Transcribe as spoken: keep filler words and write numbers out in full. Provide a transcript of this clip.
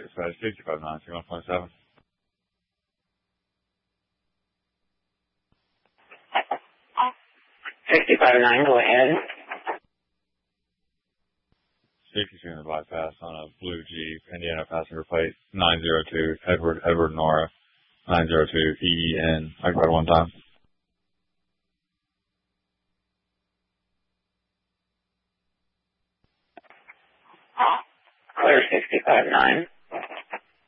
dispatch sixty-five nine, one point seven. sixty-five nine, go ahead. Safety in the bypass on a blue Jeep, Indiana passenger plate nine zero two, Edward, Edward Nora, nine zero two, E E N. I got one time. Clear sixty-five nine.